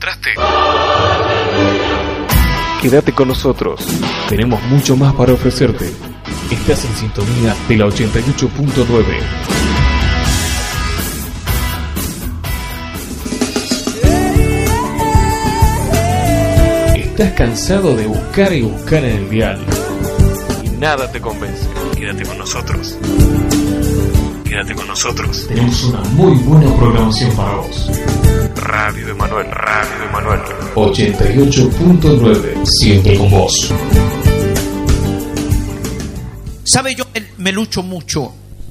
encontraste? Quédate con nosotros. Tenemos mucho más para ofrecerte. Estás en sintonía de la 88.9. ¿Estás cansado de buscar y buscar en el dial y nada te convence? Quédate con nosotros. Quédate con nosotros. Tenemos una muy buena programación para vos. Radio Emanuel, Radio Emanuel. 88.9, siempre con vos. Sabe, yo me lucho mucho.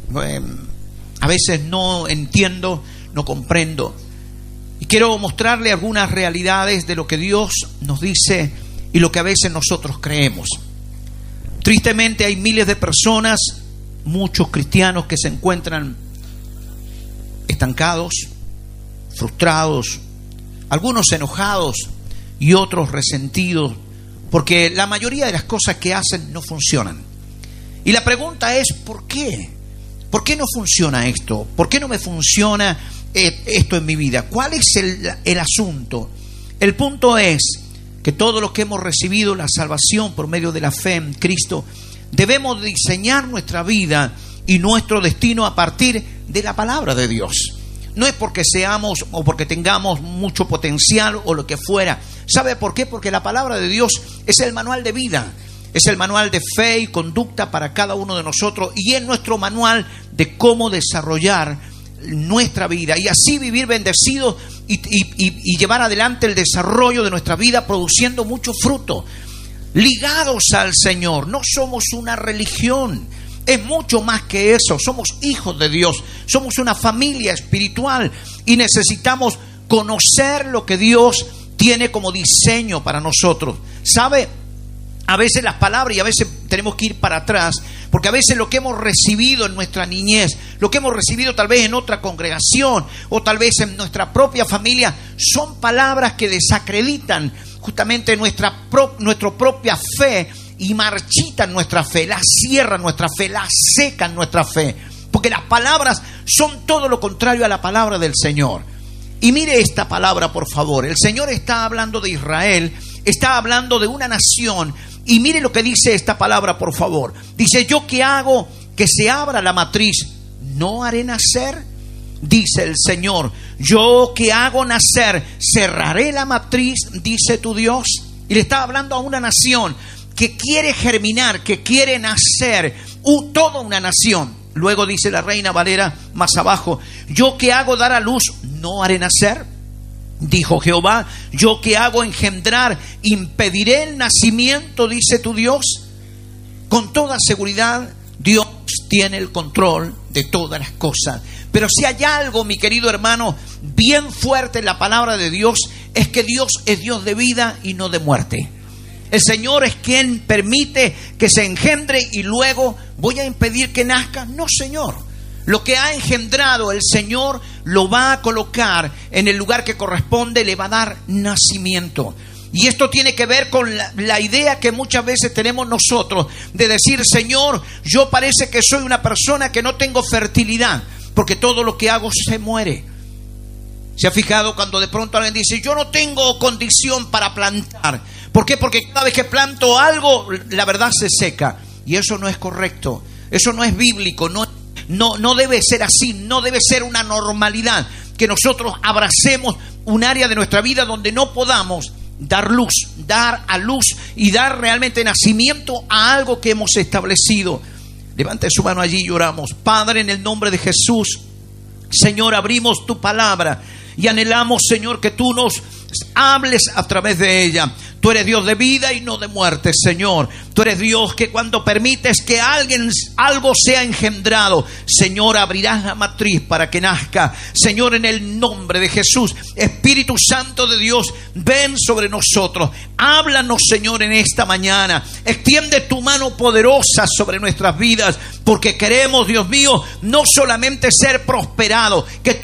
A veces no entiendo, no comprendo. Y quiero mostrarle algunas realidades de lo que Dios nos dice y lo que a veces nosotros creemos. Tristemente hay miles de personas, muchos cristianos que se encuentran estancados, frustrados, algunos enojados y otros resentidos, porque la mayoría de las cosas que hacen no funcionan. Y la pregunta es, ¿por qué? ¿Por qué no funciona esto? ¿Por qué no me funciona esto en mi vida? ¿Cuál es el asunto? El punto es que todos los que hemos recibido la salvación por medio de la fe en Cristo, debemos diseñar nuestra vida y nuestro destino a partir de la palabra de Dios. No es porque seamos o porque tengamos mucho potencial o lo que fuera. ¿Sabe por qué? Porque la palabra de Dios es el manual de vida. Es el manual de fe y conducta para cada uno de nosotros. Y es nuestro manual de cómo desarrollar nuestra vida. Y así vivir bendecidos y llevar adelante el desarrollo de nuestra vida produciendo mucho fruto. Ligados al Señor. No somos una religión. Es mucho más que eso. Somos hijos de Dios. Somos una familia espiritual. Y necesitamos conocer lo que Dios tiene como diseño para nosotros. ¿Sabe? A veces las palabras, y a veces tenemos que ir para atrás, porque a veces lo que hemos recibido en nuestra niñez, lo que hemos recibido tal vez en otra congregación o tal vez en nuestra propia familia, son palabras que desacreditan justamente nuestra propia fe y marchitan nuestra fe, la cierran nuestra fe, la secan nuestra fe, porque las palabras son todo lo contrario a la palabra del Señor. Y mire esta palabra, por favor. El Señor está hablando de Israel, está hablando de una nación. Y mire lo que dice esta palabra, por favor. Dice, yo que hago que se abra la matriz, ¿no haré nacer? Dice el Señor, yo que hago nacer, cerraré la matriz, dice tu Dios. Y le está hablando a una nación que quiere germinar, que quiere nacer, toda una nación. Luego dice la Reina Valera más abajo, yo que hago dar a luz, ¿no haré nacer? Dijo Jehová, yo que hago engendrar, impediré el nacimiento, dice tu Dios. Con toda seguridad, Dios tiene el control de todas las cosas. Pero si hay algo, mi querido hermano, bien fuerte en la palabra de Dios, es que Dios es Dios de vida y no de muerte. El Señor es quien permite que se engendre y luego voy a impedir que nazca. No, Señor. Lo que ha engendrado el Señor lo va a colocar en el lugar que corresponde, le va a dar nacimiento. Y esto tiene que ver con la idea que muchas veces tenemos nosotros de decir, Señor, yo parece que soy una persona que no tengo fertilidad, porque todo lo que hago se muere. ¿Se ha fijado cuando de pronto alguien dice, yo no tengo condición para plantar? ¿Por qué? Porque cada vez que planto algo, la verdad se seca. Y eso no es correcto, eso no es bíblico, no debe ser así, no debe ser una normalidad que nosotros abracemos un área de nuestra vida donde no podamos dar luz, dar a luz y dar realmente nacimiento a algo que hemos establecido. Levante su mano allí y oramos. Padre, en el nombre de Jesús, Señor, abrimos tu palabra y anhelamos, Señor, que tú nos hables a través de ella. Tú eres Dios de vida y no de muerte, Señor. Tú eres Dios que cuando permites que algo sea engendrado, Señor, abrirás la matriz para que nazca. Señor, en el nombre de Jesús, Espíritu Santo de Dios, ven sobre nosotros. Háblanos, Señor, en esta mañana. Extiende tu mano poderosa sobre nuestras vidas, porque queremos, Dios mío, no solamente ser prosperados, que